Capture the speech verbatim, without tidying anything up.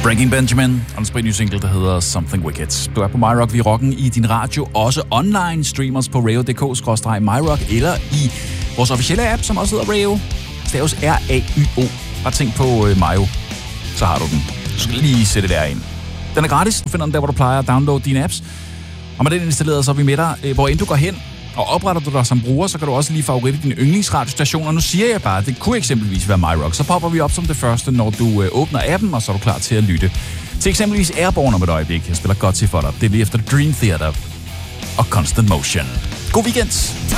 Breaking Benjamin og en sprit ny single, der hedder Something Wicked. Du er på MyRock, vi er rocken i din radio, også online. Streamers på radio punktum d k skråstreg myrock eller i vores officielle app, som også hedder Radio. Staves R A Y O. Bare tænk på uh, Mayo, så har du den. Du skal lige sætte det der ind. Den er gratis. Du finder den der, hvor du plejer at downloade dine apps. Og med den installeret, så er vi med dig, hvor end du går hen. Og opretter du dig som bruger, så kan du også lige favoritte din yndlingsradiostation. Og nu siger jeg bare, at det kunne eksempelvis være MyRock. Så popper vi op som det første, når du øh, åbner appen, og så er du klar til at lytte. Til eksempelvis Airborne om et øjeblik. Jeg spiller godt til for dig. Det er lige efter Dream Theater og Constant Motion. God weekend!